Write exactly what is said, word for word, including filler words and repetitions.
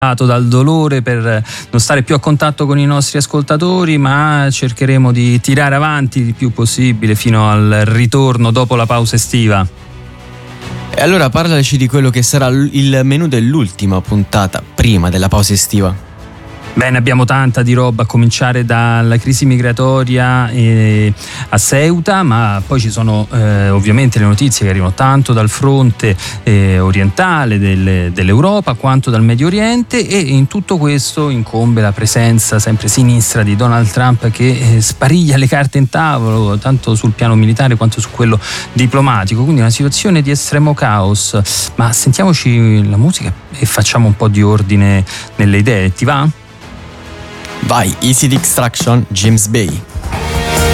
dal dolore per non stare più a contatto con i nostri ascoltatori, ma cercheremo di tirare avanti il più possibile fino al ritorno dopo la pausa estiva. E allora parlaci di quello che sarà il menù dell'ultima puntata prima della pausa estiva. Bene, abbiamo tanta di roba, a cominciare dalla crisi migratoria eh, a Ceuta, ma poi ci sono eh, ovviamente le notizie che arrivano tanto dal fronte eh, orientale del, dell'Europa quanto dal Medio Oriente, e in tutto questo incombe la presenza sempre sinistra di Donald Trump, che eh, spariglia le carte in tavolo tanto sul piano militare quanto su quello diplomatico, quindi una situazione di estremo caos. Ma sentiamoci la musica e facciamo un po' di ordine nelle idee, ti va? Vai, Easy Extraction, James Bay.